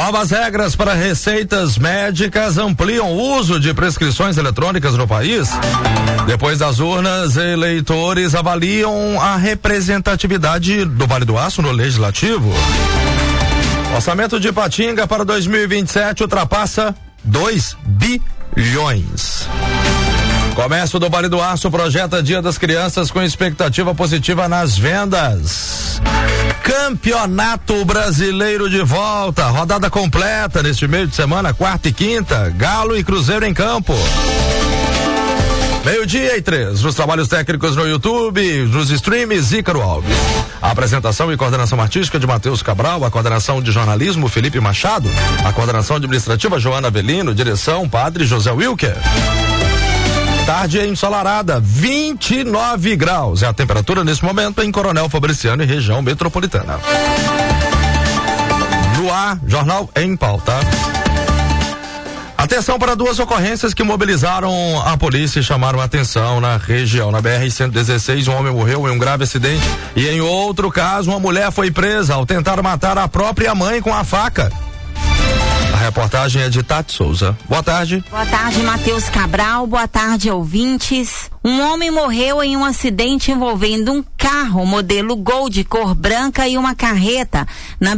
Novas regras para receitas médicas ampliam o uso de prescrições eletrônicas no país. Depois das urnas, eleitores avaliam a representatividade do Vale do Aço no Legislativo. Orçamento de Ipatinga para 2027 ultrapassa 2 bilhões. Comércio do Vale do Aço projeta Dia das Crianças com expectativa positiva nas vendas. Campeonato Brasileiro de volta, rodada completa neste meio de semana, quarta e quinta, Galo e Cruzeiro em campo. 12:03, nos trabalhos técnicos no YouTube, nos streams, Ícaro Alves. A apresentação e coordenação artística de Matheus Cabral, a coordenação de jornalismo, Felipe Machado, a coordenação administrativa, Joana Avelino, direção, Padre José Wilker. Tarde ensolarada, 29 graus. É a temperatura nesse momento em Coronel Fabriciano e região metropolitana. No ar, Jornal em Pauta. Atenção para duas ocorrências que mobilizaram a polícia e chamaram a atenção na região. Na BR-116, um homem morreu em um grave acidente e em outro caso, uma mulher foi presa ao tentar matar a própria mãe com a faca. A reportagem é de Tati Souza. Boa tarde. Boa tarde, Matheus Cabral. Boa tarde, ouvintes. Um homem morreu em um acidente envolvendo um carro modelo Gol de cor branca e uma carreta na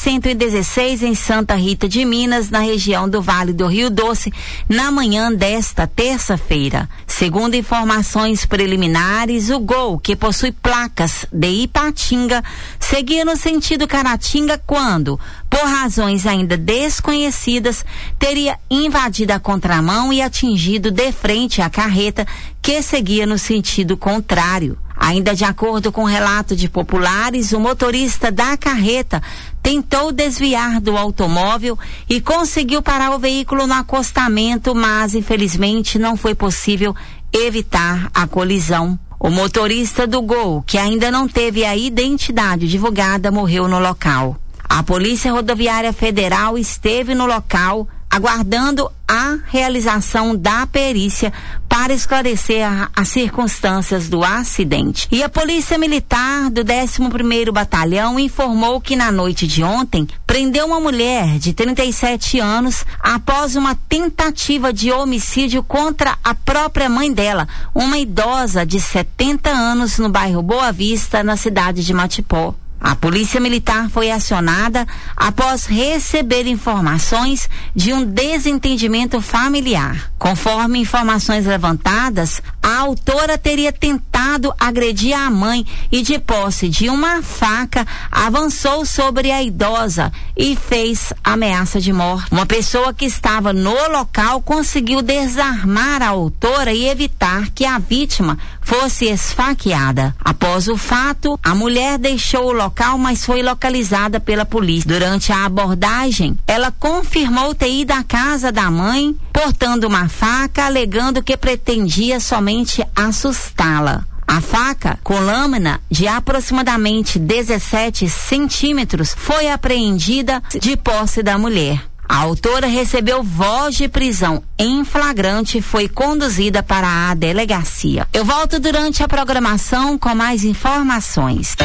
BR-116 em Santa Rita de Minas, na região do Vale do Rio Doce, na manhã desta terça-feira. Segundo informações preliminares, o Gol, que possui placas de Ipatinga, seguia no sentido Caratinga quando, por razões ainda desconhecidas, teria invadido a contramão e atingido de frente a carreta que seguia no sentido contrário. Ainda de acordo com o relato de populares, o motorista da carreta tentou desviar do automóvel e conseguiu parar o veículo no acostamento, mas infelizmente não foi possível evitar a colisão. O motorista do Gol, que ainda não teve a identidade divulgada, morreu no local. A Polícia Rodoviária Federal esteve no local aguardando a realização da perícia para esclarecer as circunstâncias do acidente. E a Polícia Militar do 11º Batalhão informou que na noite de ontem prendeu uma mulher de 37 anos após uma tentativa de homicídio contra a própria mãe dela, uma idosa de 70 anos no bairro Boa Vista, na cidade de Matipó. A Polícia Militar foi acionada após receber informações de um desentendimento familiar. Conforme informações levantadas, a autora teria tentado agredir a mãe e, de posse de uma faca, avançou sobre a idosa e fez ameaça de morte. Uma pessoa que estava no local conseguiu desarmar a autora e evitar que a vítima fosse esfaqueada. Após o fato, a mulher deixou o local, mas foi localizada pela polícia. Durante a abordagem, ela confirmou ter ido à casa da mãe, portando uma faca, alegando que pretendia somente assustá-la. A faca, com lâmina de aproximadamente 17 centímetros, foi apreendida de posse da mulher. A autora recebeu voz de prisão em flagrante e foi conduzida para a delegacia. Eu volto durante a programação com mais informações.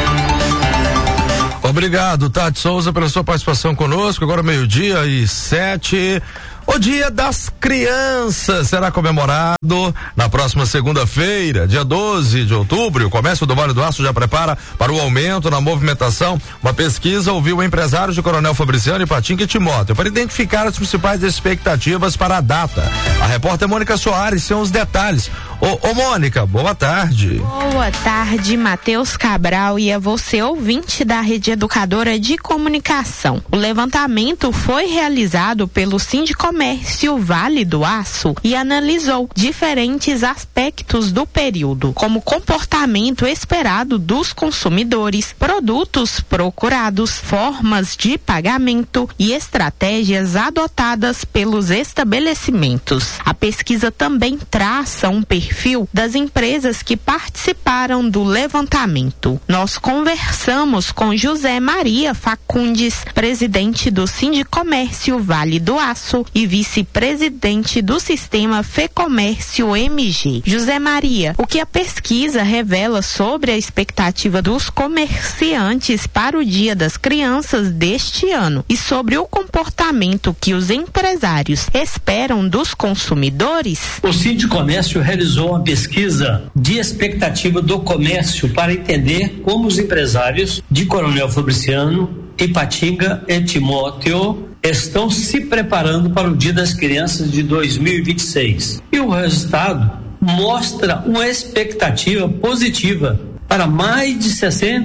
Obrigado, Tati Souza, pela sua participação conosco. Agora 12:07. O Dia das Crianças será comemorado na próxima segunda-feira, dia 12 de outubro. O comércio do Vale do Aço já prepara para o aumento na movimentação. Uma pesquisa ouviu empresários de Coronel Fabriciano, Ipatinga e Timóteo para identificar as principais expectativas para a data. A repórter Mônica Soares tem os detalhes. Ô Mônica, boa tarde. Boa tarde, Matheus Cabral, e a você, ouvinte da Rede Educadora de Comunicação. O levantamento foi realizado pelo Sindicomércio Vale do Aço e analisou diferentes aspectos do período, como comportamento esperado dos consumidores, produtos procurados, formas de pagamento e estratégias adotadas pelos estabelecimentos. A pesquisa também traça um perfil das empresas que participaram do levantamento. Nós conversamos com José Maria Facundes, presidente do Sindicomércio Vale do Aço, e e vice-presidente do sistema FEComércio MG. José Maria, o que a pesquisa revela sobre a expectativa dos comerciantes para o Dia das Crianças deste ano e sobre o comportamento que os empresários esperam dos consumidores? O Sindicomércio realizou uma pesquisa de expectativa do comércio para entender como os empresários de Coronel Fabriciano, Ipatinga e Timóteo estão se preparando para o Dia das Crianças de 2026. E o resultado mostra uma expectativa positiva para mais de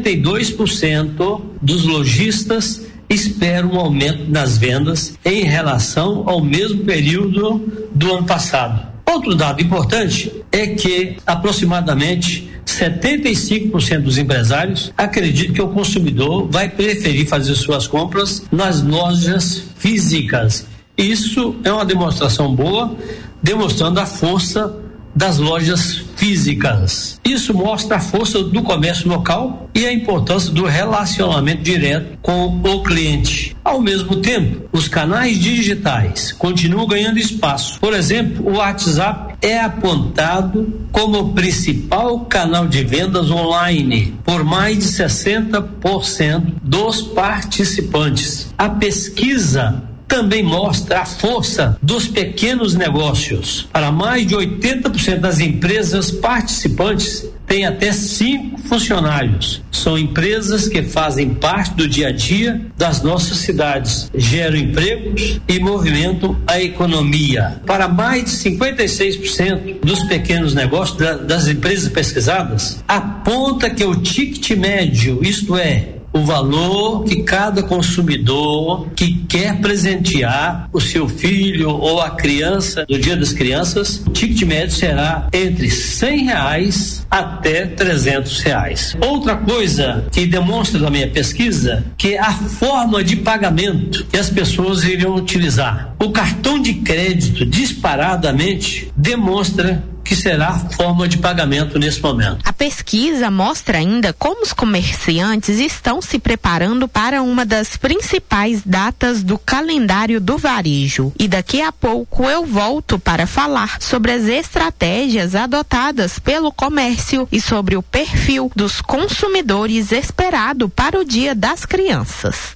62% dos lojistas esperam um aumento nas vendas em relação ao mesmo período do ano passado. Outro dado importante é que aproximadamente 75% dos empresários acreditam que o consumidor vai preferir fazer suas compras nas lojas físicas. Isso é uma demonstração boa, demonstrando a força das lojas físicas. Isso mostra a força do comércio local e a importância do relacionamento direto com o cliente. Ao mesmo tempo, os canais digitais continuam ganhando espaço. Por exemplo, o WhatsApp é apontado como o principal canal de vendas online por mais de 60% dos participantes. A pesquisa também mostra a força dos pequenos negócios. Para mais de 80% das empresas participantes têm até 5 funcionários. São empresas que fazem parte do dia a dia das nossas cidades, geram empregos e movimentam a economia. Para mais de 56% dos pequenos negócios das empresas pesquisadas, aponta que o ticket médio, isto é, o valor que cada consumidor que quer presentear o seu filho ou a criança no Dia das Crianças, o ticket médio será entre R$100 até R$300. Outra coisa que demonstra da minha pesquisa, que é a forma de pagamento que as pessoas iriam utilizar. O cartão de crédito disparadamente demonstra que será a forma de pagamento nesse momento. A pesquisa mostra ainda como os comerciantes estão se preparando para uma das principais datas do calendário do varejo. E daqui a pouco eu volto para falar sobre as estratégias adotadas pelo comércio e sobre o perfil dos consumidores esperado para o Dia das Crianças.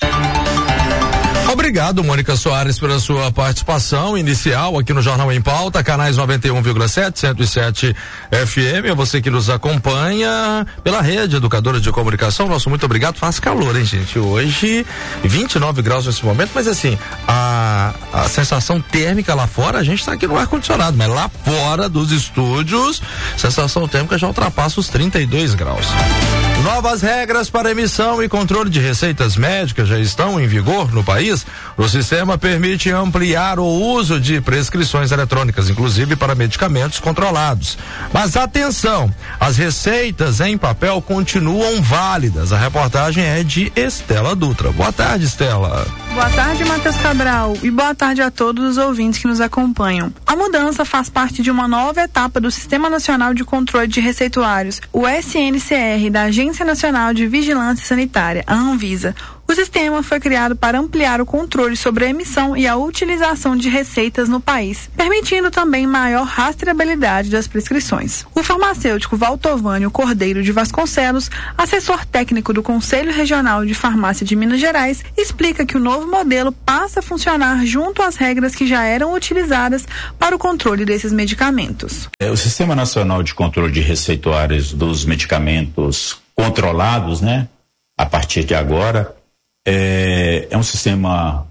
Obrigado, Mônica Soares, pela sua participação inicial aqui no Jornal em Pauta, canais 91,7, 107 FM. É você que nos acompanha pela rede Educadora de Comunicação. Nosso muito obrigado. Faz calor, hein, gente? Hoje, 29 graus nesse momento, mas assim, a sensação térmica lá fora, a gente está aqui no ar-condicionado, mas lá fora dos estúdios, sensação térmica já ultrapassa os 32 graus. Novas regras para emissão e controle de receitas médicas já estão em vigor no país. O sistema permite ampliar o uso de prescrições eletrônicas, inclusive para medicamentos controlados. Mas atenção, as receitas em papel continuam válidas. A reportagem é de Estela Dutra. Boa tarde, Estela. Boa tarde, Matheus Cabral, e boa tarde a todos os ouvintes que nos acompanham. A mudança faz parte de uma nova etapa do Sistema Nacional de Controle de Receituários, o SNCR, da Agência Nacional de Vigilância Sanitária, a Anvisa. O sistema foi criado para ampliar o controle sobre a emissão e a utilização de receitas no país, permitindo também maior rastreabilidade das prescrições. O farmacêutico Valtovânio Cordeiro de Vasconcelos, assessor técnico do Conselho Regional de Farmácia de Minas Gerais, explica que o novo modelo passa a funcionar junto às regras que já eram utilizadas para o controle desses medicamentos. O Sistema Nacional de Controle de Receituários dos Medicamentos Controlados, né, a partir de agora, é um sistema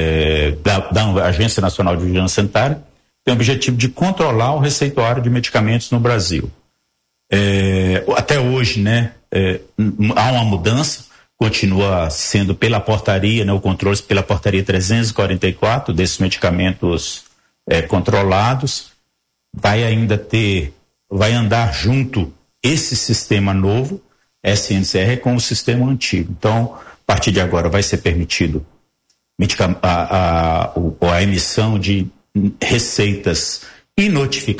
da Agência Nacional de Vigilância Sanitária, tem o objetivo de controlar o receituário de medicamentos no Brasil. Até hoje, né, há uma mudança, continua sendo pela portaria, né, o controle pela portaria 344 desses medicamentos controlados. Vai andar junto esse sistema novo, SNCR, com o sistema antigo. Então, a partir de agora vai ser permitido a emissão de receitas e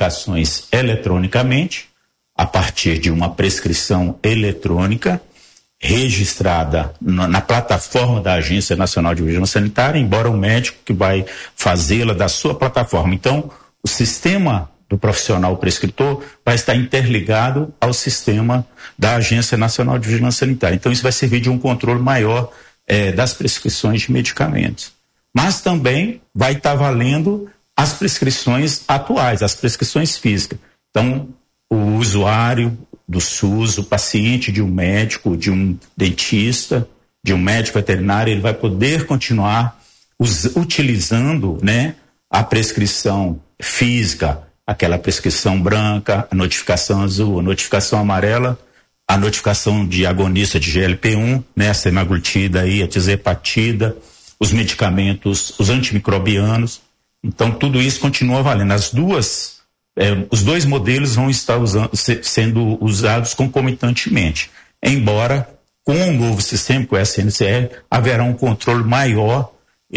notificações eletronicamente, a partir de uma prescrição eletrônica, registrada na plataforma da Agência Nacional de Vigilância Sanitária, embora o médico que vai fazê-la da sua plataforma. Então, o sistema do profissional prescritor vai estar interligado ao sistema da Agência Nacional de Vigilância Sanitária. Então, isso vai servir de um controle maior das prescrições de medicamentos. Mas também vai estar valendo as prescrições atuais, as prescrições físicas. Então, o usuário do SUS, o paciente de um médico, de um dentista, de um médico veterinário, ele vai poder continuar utilizando, né, a prescrição física, aquela prescrição branca, a notificação azul, a notificação amarela, a notificação de agonista de GLP-1, né, a semaglutida aí, a tizepatida, os medicamentos, os antimicrobianos. Então, tudo isso continua valendo. Os dois modelos vão estar sendo usados concomitantemente. Embora, com o novo sistema, com o SNCR, haverá um controle maior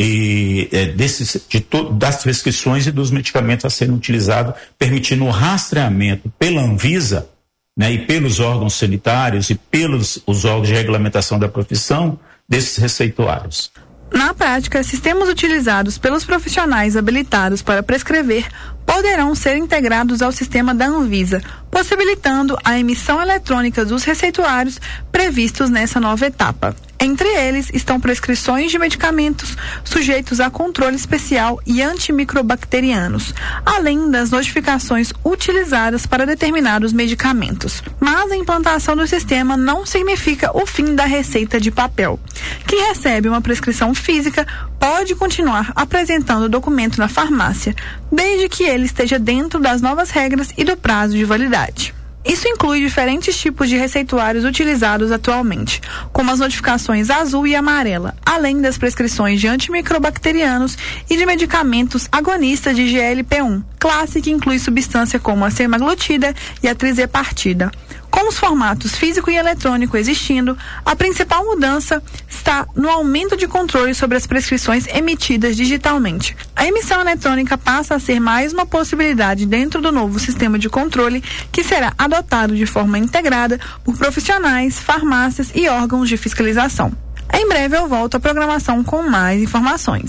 das prescrições e dos medicamentos a serem utilizados, permitindo o rastreamento pela Anvisa, né, e pelos órgãos sanitários e pelos os órgãos de regulamentação da profissão desses receituários. Na prática, sistemas utilizados pelos profissionais habilitados para prescrever poderão ser integrados ao sistema da Anvisa, possibilitando a emissão eletrônica dos receituários previstos nessa nova etapa. Entre eles estão prescrições de medicamentos sujeitos a controle especial e antimicrobacterianos, além das notificações utilizadas para determinados medicamentos. Mas a implantação do sistema não significa o fim da receita de papel. Quem recebe uma prescrição física pode continuar apresentando o documento na farmácia, desde que ele esteja dentro das novas regras e do prazo de validade. Isso inclui diferentes tipos de receituários utilizados atualmente, como as notificações azul e amarela, além das prescrições de antimicrobacterianos e de medicamentos agonistas de GLP-1, classe que inclui substância como a semaglutida e a trizepatida. Com os formatos físico e eletrônico existindo, a principal mudança está no aumento de controle sobre as prescrições emitidas digitalmente. A emissão eletrônica passa a ser mais uma possibilidade dentro do novo sistema de controle que será adotado de forma integrada por profissionais, farmácias e órgãos de fiscalização. Em breve eu volto à programação com mais informações.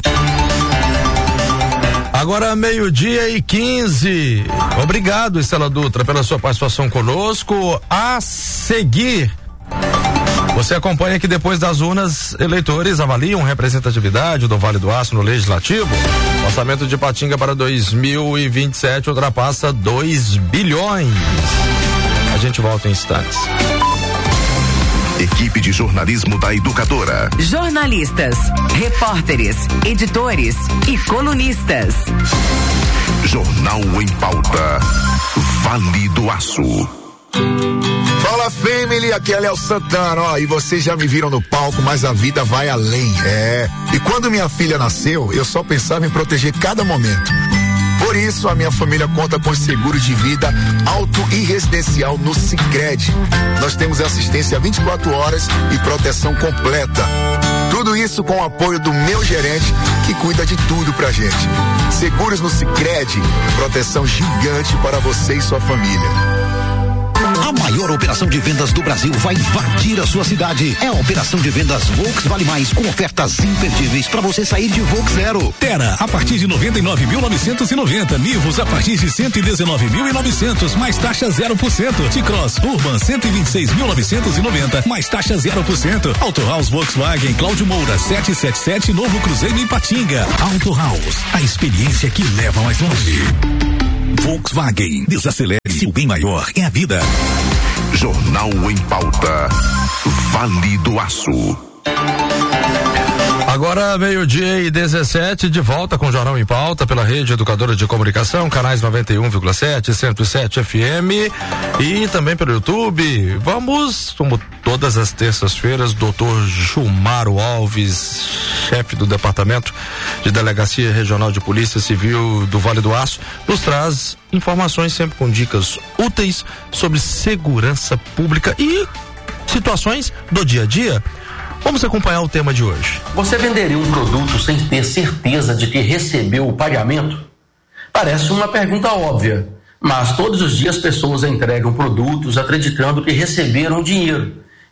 Agora 12:15. Obrigado, Estela Dutra, pela sua participação conosco. A seguir, você acompanha que depois das urnas, eleitores avaliam representatividade do Vale do Aço no Legislativo. O orçamento de Patinga para 2027 ultrapassa 2 bilhões. A gente volta em instantes. Equipe de jornalismo da Educadora. Jornalistas, repórteres, editores e colunistas. Jornal em Pauta. Vale do Aço. Fala, family, aqui é Léo Santana, ó, e vocês já me viram no palco, mas a vida vai além, e quando minha filha nasceu, eu só pensava em proteger cada momento. Por isso, a minha família conta com seguro de vida auto e residencial no Sicredi. Nós temos assistência 24 horas e proteção completa. Tudo isso com o apoio do meu gerente, que cuida de tudo pra gente. Seguros no Sicredi, proteção gigante para você e sua família. A maior operação de vendas do Brasil vai invadir a sua cidade. É a operação de vendas Volks Vale Mais, com ofertas imperdíveis para você sair de Volks zero. Terra a partir de 99.990, Nivus a partir de 119.900, mais taxa 0%. T-Cross Urban 126.990, mais taxa 0%. Auto House Volkswagen Cláudio Moura 777, Novo Cruzeiro em Patinga. Auto House, a experiência que leva mais longe. Volkswagen, desacelere-se, o bem maior é a vida. Jornal em Pauta. Vale do Aço. Agora 12:17, de volta com o Jornal em Pauta pela Rede Educadora de Comunicação, canais 91,7, 107 FM e também pelo YouTube. Vamos, como todas as terças-feiras, Dr. Gilmaro Alves, chefe do Departamento de Delegacia Regional de Polícia Civil do Vale do Aço, nos traz informações sempre com dicas úteis sobre segurança pública e situações do dia a dia. Vamos acompanhar o tema de hoje. Você venderia um produto sem ter certeza de que recebeu o pagamento? Parece uma pergunta óbvia, mas todos os dias pessoas entregam produtos acreditando que receberam dinheiro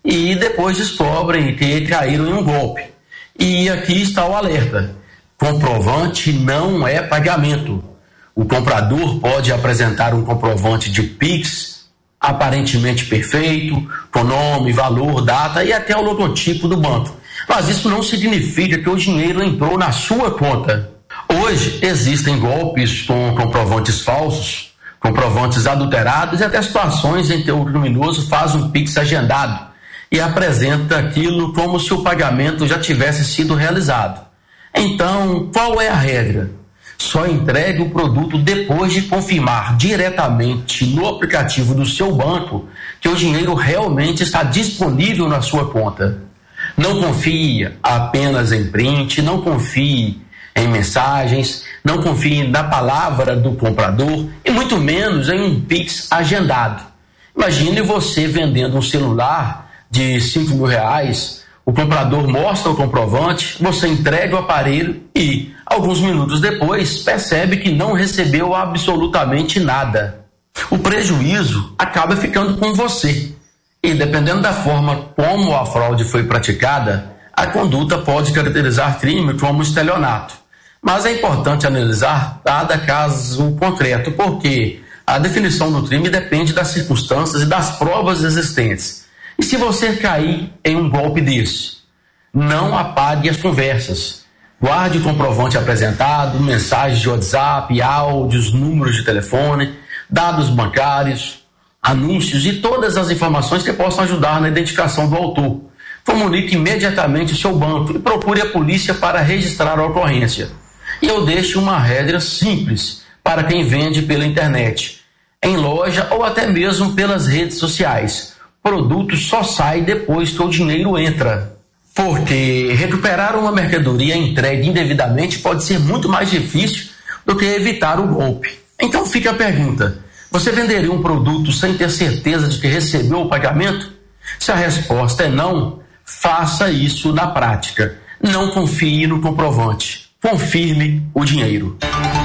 e depois descobrem que caíram em um golpe. E aqui está o alerta: comprovante não é pagamento. O comprador pode apresentar um comprovante de Pix aparentemente perfeito, com nome, valor, data e até o logotipo do banco. Mas isso não significa que o dinheiro entrou na sua conta. Hoje existem golpes com comprovantes falsos, comprovantes adulterados e até situações em que o criminoso faz um Pix agendado e apresenta aquilo como se o pagamento já tivesse sido realizado. Então, qual é a regra? Só entregue o produto depois de confirmar diretamente no aplicativo do seu banco que o dinheiro realmente está disponível na sua conta. Não confie apenas em print, não confie em mensagens, não confie na palavra do comprador e muito menos em um Pix agendado. Imagine você vendendo um celular de R$5.000, o comprador mostra o comprovante, você entrega o aparelho e, alguns minutos depois, percebe que não recebeu absolutamente nada. O prejuízo acaba ficando com você. E dependendo da forma como a fraude foi praticada, a conduta pode caracterizar crime como estelionato. Mas é importante analisar cada caso concreto, porque a definição do crime depende das circunstâncias e das provas existentes. E se você cair em um golpe desse, não apague as conversas. Guarde o comprovante apresentado, mensagens de WhatsApp, áudios, números de telefone, dados bancários, anúncios e todas as informações que possam ajudar na identificação do autor. Comunique imediatamente o seu banco e procure a polícia para registrar a ocorrência. E eu deixo uma regra simples para quem vende pela internet, em loja ou até mesmo pelas redes sociais. Produto só sai depois que o dinheiro entra. Porque recuperar uma mercadoria entregue indevidamente pode ser muito mais difícil do que evitar o golpe. Então fica a pergunta: você venderia um produto sem ter certeza de que recebeu o pagamento? Se a resposta é não, faça isso na prática. Não confie no comprovante. Confirme o dinheiro.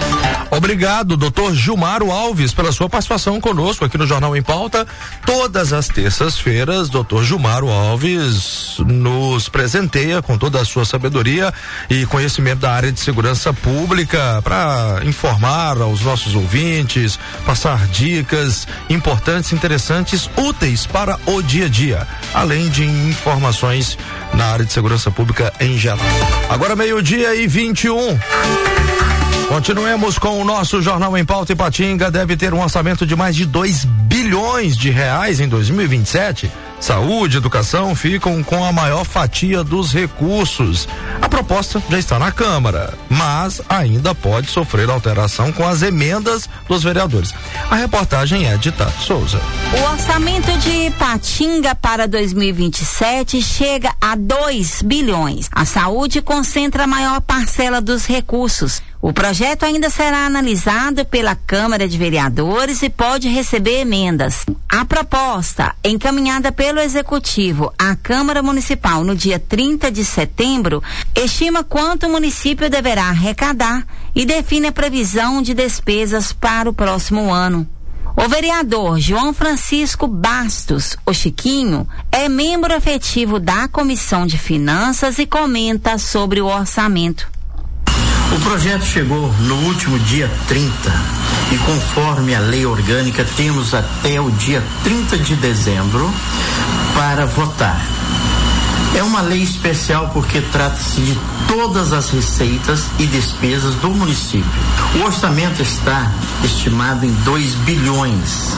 Obrigado, Dr. Gilmaro Alves, pela sua participação conosco aqui no Jornal em Pauta. Todas as terças-feiras, Dr. Gilmaro Alves nos presenteia com toda a sua sabedoria e conhecimento da área de segurança pública para informar aos nossos ouvintes, passar dicas importantes, interessantes, úteis para o dia a dia, além de informações na área de segurança pública em geral. Agora 12:21. Continuemos com o nosso Jornal em Pauta. Ipatinga deve ter um orçamento de mais de 2 bilhões de reais em 2027. Saúde e educação ficam com a maior fatia dos recursos. A proposta já está na Câmara, mas ainda pode sofrer alteração com as emendas dos vereadores. A reportagem é de Tato Souza. O orçamento de Ipatinga para 2027 chega a 2 bilhões. A saúde concentra a maior parcela dos recursos. O projeto ainda será analisado pela Câmara de Vereadores e pode receber emendas. A proposta, encaminhada pelo Executivo à Câmara Municipal no dia 30 de setembro, estima quanto o município deverá arrecadar e define a previsão de despesas para o próximo ano. O vereador João Francisco Bastos, o Chiquinho, é membro efetivo da Comissão de Finanças e comenta sobre o orçamento. O projeto chegou no último dia 30 e, conforme a lei orgânica, temos até o dia 30 de dezembro para votar. É uma lei especial porque trata-se de todas as receitas e despesas do município. O orçamento está estimado em 2 bilhões.